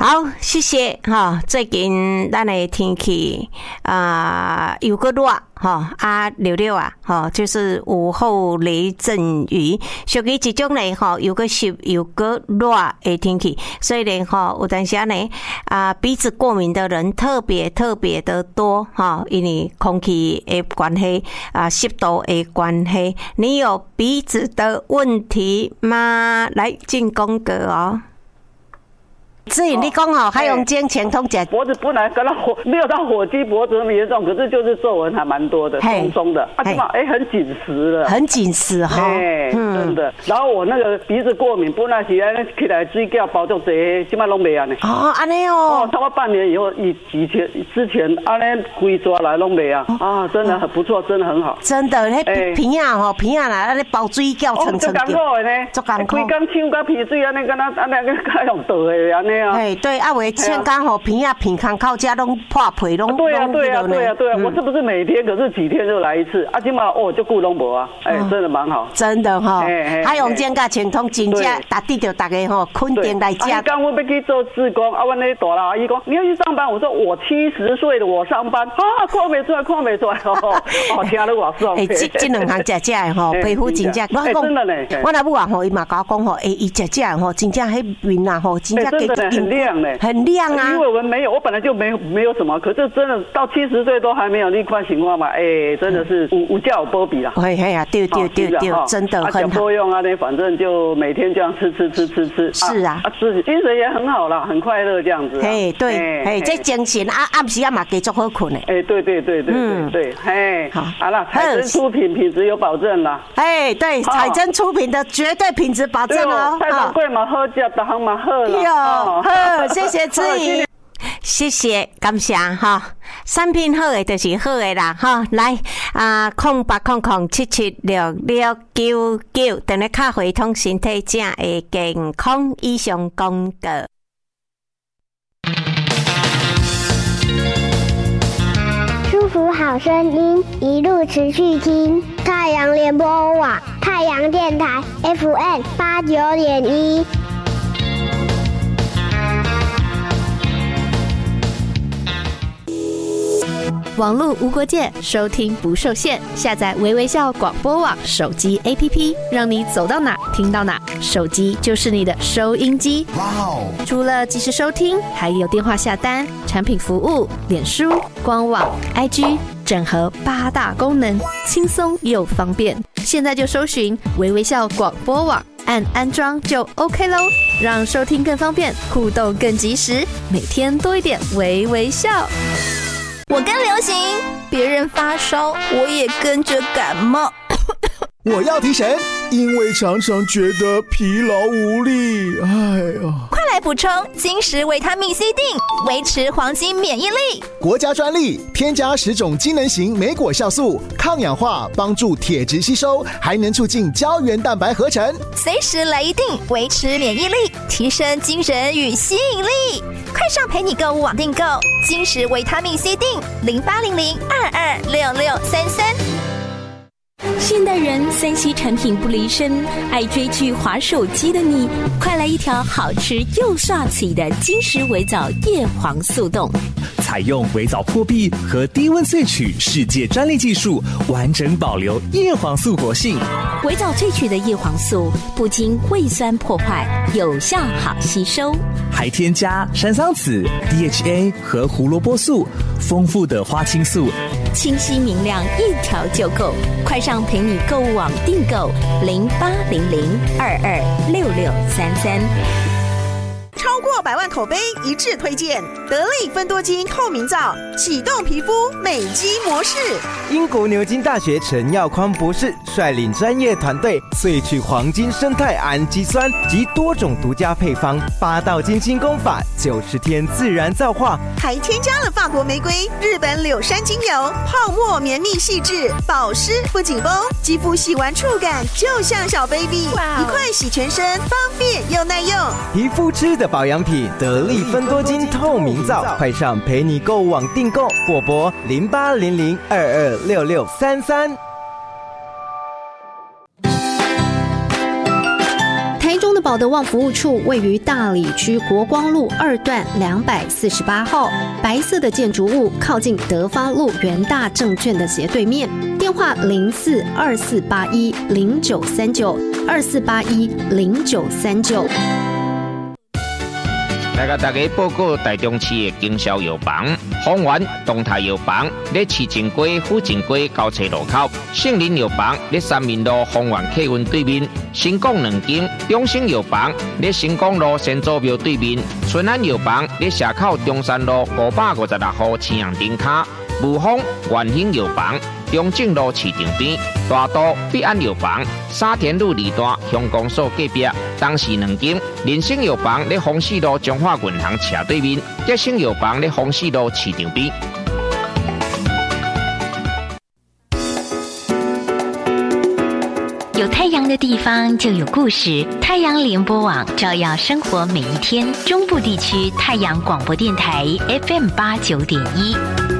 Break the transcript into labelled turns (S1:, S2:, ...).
S1: 好，谢谢哈。最近咱的天气又个热哈溜溜啊哈，就是午后雷阵雨，属于这种嘞哈，又个湿又个热的天气，所以呢哈，有当时呢鼻子过敏的人特别的多哈，因为空气的关系湿度的关系。你有鼻子的问题吗？来进公格哦。所以你讲哦，还用尖前通讲
S2: 脖子本来跟他没有到火鸡脖子那么严重，可是就是皱纹还蛮多的，松松的，基本上很紧实了，
S1: 很紧实哈，
S2: 真的。然后我那个鼻子过敏，本来是起来水饺包就这，现在拢没安尼。
S1: 哦，安尼哦，
S2: 差不多半年以后，之前安尼规抓来拢没啊，真的很不错，真的很好。
S1: 真的，那鼻啊吼，鼻啊啦，安尼包水饺层层的，
S2: 足艰苦的呢，
S1: 足艰苦。
S2: 规工抢甲鼻水安尼，敢那用倒的安尼。
S1: 哎，对，为欠刚好平康靠家拢破皮拢。
S2: 对啊，我是不是每天？可是几天就来一次。今嘛就顾拢无啊，真的蛮好。
S1: 真的哈，还用健甲清通真正打地着大家吼肯定来吃。
S2: 刚我要去做志工，阮那大老阿姨讲你要去上班，我说我70岁了，我上班看不出来听了我爽。
S1: 这两行食的吼，皮肤真正，我讲真的呢。我那母啊吼，伊嘛甲我讲吼，伊食吼，真正迄面啊吼，真正
S2: 很亮嘞。
S1: 很亮啊！
S2: 因为我没有，我本来就没有什么，可是真的到70岁都还没有那块情况嘛，真的是无价有波比啦。
S1: 哎呀，对，真的很好。
S2: 多用啊，那反正就每天这样吃。
S1: 是啊，
S2: 吃精神也很好啦，很快乐这样子。
S1: 对，这精神暗时嘛继续好困诶。
S2: 对，好啦，彩珍出品质有保证啦。
S1: 对，彩珍出品的绝对品质保证哦。
S2: 太宝贵嘛，好食，大行嘛好啦。
S1: 好，谢谢志怡，谢谢，感谢哈。产品好的就是好的啦哈。来0800776699，等下卡回通身体正的健康以上公告。
S3: 舒服好声音，一路持续听。太阳联播网，太阳电台 FM89.1。
S4: 网络无国界，收听不受限。下载微微笑广播网手机 APP， 让你走到哪听到哪，手机就是你的收音机。哇哦！除了即时收听，还有电话下单、产品服务、脸书、官网、IG， 整合8大功能，轻松又方便。现在就搜寻微微笑广播网，按安装就 OK 咯，让收听更方便，互动更及时，每天多一点微微笑。
S5: 我跟流行，别人发烧，我也跟着感冒。
S6: 我要提神，因为常常觉得疲劳无力。
S5: 快来补充金石维他命 C 锭，维持黄金免疫力。
S6: 国家专利，添加10种机能型莓果酵素，抗氧化，帮助铁质吸收，还能促进胶原蛋白合成。
S5: 随时来一锭，维持免疫力，提升精神与吸引力。快上陪你购物网订购金石维他命 C 锭，0800226633。
S7: 现代人3C 产品不离身，爱追剧滑手机的你，快来一条好吃又帅气的金石维藻叶黄素冻。
S8: 采用维藻破壁和低温萃取世界专利技术，完整保留叶黄素活性。
S7: 维藻萃取的叶黄素不经胃酸破坏，有效好吸收，
S8: 还添加山桑子、DHA 和胡萝卜素，丰富的花青素，
S7: 清晰明亮，一条就够。快上陪你购物网订购0800226633。
S9: 超过100万口碑一致推荐得力芬多精透明皂，启动皮肤美肌模式。
S10: 英国牛津大学陈耀匡博士率领专业团队萃取黄金生态氨基酸及多种独家配方，8道精心工法，90天自然皂化，
S9: 还添加了法国玫瑰、日本柳杉精油，泡沫绵密细致，保湿不紧绷，肌肤洗完触感就像小 baby， 一块洗全身，方便又耐用。
S10: 皮肤吃的保养品得力芬多精透明皂，快上陪你购物网订购，或拨0800226633。
S4: 台中的宝保的旺服务处位于大里区国光路2段248号，白色的建筑物靠近德发路元大证券的斜对面。电话042481093924810939。
S11: 来甲大家报告台中市的经销药房，丰源东泰药房在市政街、府政街交叉路口，圣林药房在三民路丰源客运对面，新港2间，中兴药房在新港路先祖庙对面，春安药房在社口中山路556号青阳顶卡，武丰元兴药房中正路市场边，大都必安药房沙田路2段乡公所隔壁，东市2间，人生药房在丰市路中华银行斜对面，吉生药房在丰市路市场边。
S12: 有太阳的地方就有故事，太阳联播网照耀生活每一天。中部地区太阳广播电台 FM89.1。